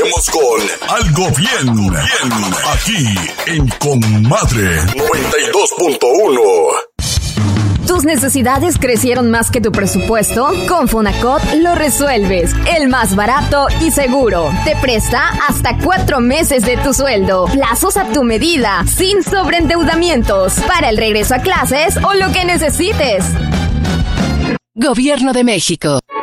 Volvemos con Algo Bien, aquí en Comadre 92.1. ¿Tus necesidades crecieron más que tu presupuesto? Con Fonacot lo resuelves. El más barato y seguro. Te presta hasta 4 meses de tu sueldo. Plazos a tu medida, sin sobreendeudamientos. Para el regreso a clases o lo que necesites. Gobierno de México.